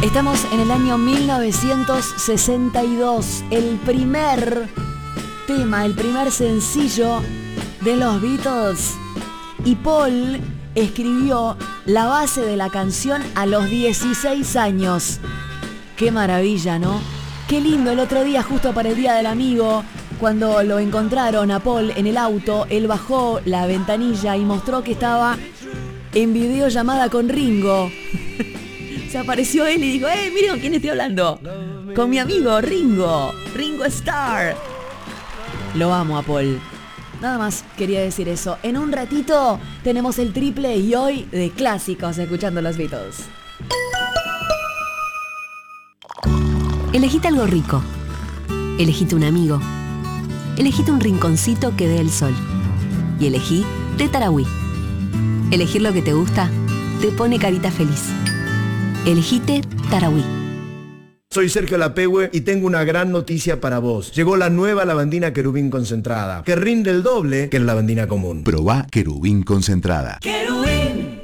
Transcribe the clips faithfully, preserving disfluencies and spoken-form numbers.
Estamos en el año mil novecientos sesenta y dos, el primer tema, el primer sencillo de los Beatles. Y Paul escribió la base de la canción a los dieciséis años. Qué maravilla, ¿no? Qué lindo. El otro día, justo para el Día del Amigo, cuando lo encontraron a Paul en el auto, él bajó la ventanilla y mostró que estaba en videollamada con Ringo. Se apareció él y dijo, ¡eh, miren con quién estoy hablando! Con mi amigo Ringo, Ringo Starr. Lo amo a Paul. Nada más quería decir eso. En un ratito tenemos el triple y hoy de clásicos escuchando los Beatles. Elegite algo rico. Elegite un amigo. Elegite un rinconcito que dé el sol. Y elegí Té Tarahui. Elegir lo que te gusta te pone carita feliz. Elegite Tarahui. Soy Sergio Lapehue y tengo una gran noticia para vos. Llegó la nueva lavandina Querubín concentrada, que rinde el doble que la lavandina común. Probá Querubín concentrada. ¡Querubín!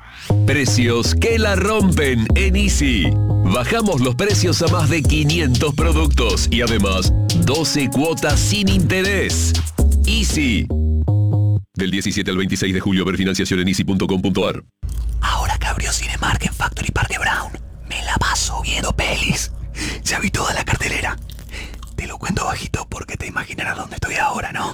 Precios que la rompen en Easy. Bajamos los precios a más de quinientos productos y además doce cuotas sin interés. Easy. Del diecisiete al veintiséis de julio, ver financiación en easy punto com punto a r. Ahora que abrió Cinemark en Factory Park de Brown, me la paso viendo pelis. Ya vi toda la cartelera. Te lo cuento bajito porque te imaginarás dónde estoy ahora, ¿no?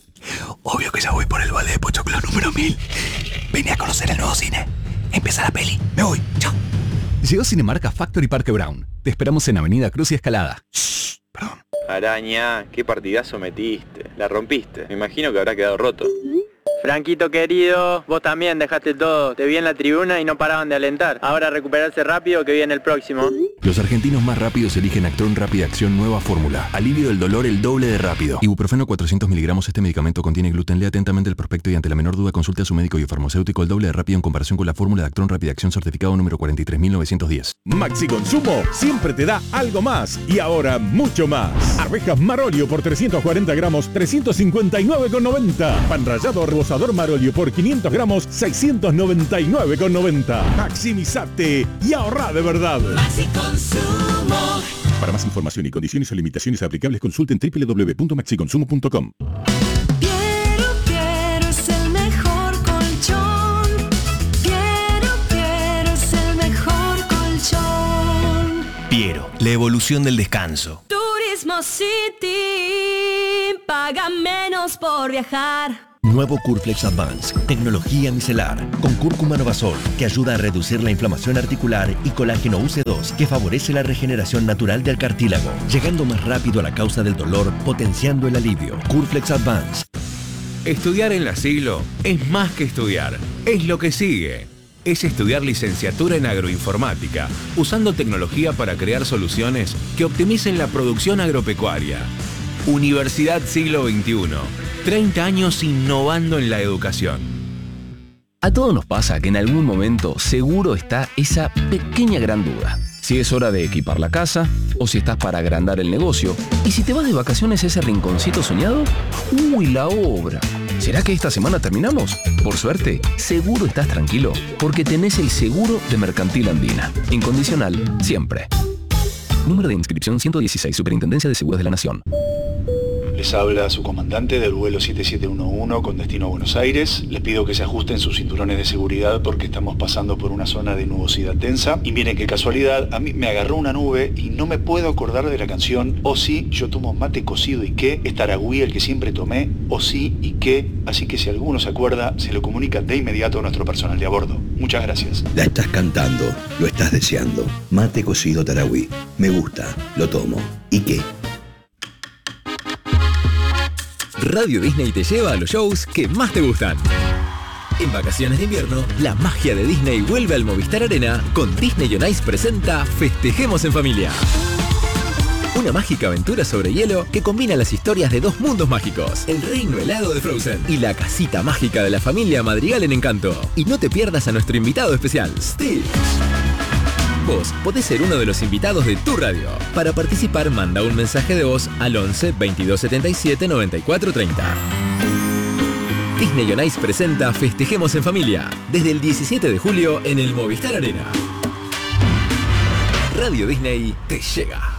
Obvio que ya voy por el vale de Pochoclo número mil. Vine a conocer el nuevo cine. Empieza la peli. Me voy. Chao. Llegó Cinemark a Factory Parque Brown. Te esperamos en Avenida Cruz y Escalada. Shh, perdón. Araña, qué partidazo metiste. La rompiste. Me imagino que habrá quedado roto. Franquito querido, vos también dejaste todo. Te vi en la tribuna y no paraban de alentar. Ahora recuperarse rápido que viene el próximo. Los argentinos más rápidos eligen Actron Rápida Acción Nueva Fórmula. Alivio del dolor el doble de rápido. Ibuprofeno cuatrocientos miligramos. Este medicamento contiene gluten. Lea atentamente el prospecto y ante la menor duda consulte a su médico y farmacéutico. El doble de rápido en comparación con la fórmula de Actron Rápida Acción certificado número cuarenta y tres mil novecientos diez. Maxi Consumo siempre te da algo más y ahora mucho más. Arvejas Marolio por trescientos cuarenta gramos, trescientos cincuenta y nueve con noventa. Pan rallado rebozador Marolio por quinientos gramos, seiscientos noventa y nueve con noventa. Maximizate y ahorra de verdad. Maxi Consumo. Para más información y condiciones o limitaciones aplicables, consulten doble u doble u doble u punto maxi consumo punto com. Piero, Piero es el mejor colchón. Piero, Piero es el mejor colchón. Piero, la evolución del descanso. Turismo City, paga menos por viajar. Nuevo Curflex Advance, tecnología micelar, con cúrcuma Novasol, que ayuda a reducir la inflamación articular, y colágeno U C dos, que favorece la regeneración natural del cartílago, llegando más rápido a la causa del dolor, potenciando el alivio. Curflex Advance. Estudiar en La Siglo es más que estudiar, es lo que sigue. Es estudiar licenciatura en agroinformática, usando tecnología para crear soluciones que optimicen la producción agropecuaria. Universidad Siglo veintiuno. treinta años innovando en la educación. A todos nos pasa que en algún momento seguro está esa pequeña gran duda. Si es hora de equipar la casa, o si estás para agrandar el negocio, y si te vas de vacaciones a ese rinconcito soñado, ¡uy, la obra! ¿Será que esta semana terminamos? Por suerte, seguro estás tranquilo, porque tenés el seguro de Mercantil Andina. Incondicional, siempre. Número de inscripción ciento dieciséis, Superintendencia de Seguros de la Nación. Les habla su comandante del vuelo siete siete uno uno con destino a Buenos Aires. Les pido que se ajusten sus cinturones de seguridad porque estamos pasando por una zona de nubosidad densa. Y miren qué casualidad, a mí me agarró una nube y no me puedo acordar de la canción O sí, yo tomo mate cocido y qué, es Tarahui el que siempre tomé, O sí y qué. Así que si alguno se acuerda, se lo comunica de inmediato a nuestro personal de a bordo. Muchas gracias. La estás cantando, lo estás deseando. Mate cocido Tarahui. Me gusta, lo tomo. ¿Y qué? Radio Disney te lleva a los shows que más te gustan. En vacaciones de invierno, la magia de Disney vuelve al Movistar Arena con Disney on Ice presenta Festejemos en Familia. Una mágica aventura sobre hielo que combina las historias de dos mundos mágicos, el reino helado de Frozen y la casita mágica de la familia Madrigal en Encanto. Y no te pierdas a nuestro invitado especial, Steve. Vos podés ser uno de los invitados de tu radio. Para participar, manda un mensaje de voz al once, veintidós setenta y siete, noventa y cuatro treinta. Disney on Ice presenta Festejemos en Familia, desde el diecisiete de julio en el Movistar Arena. Radio Disney te llega.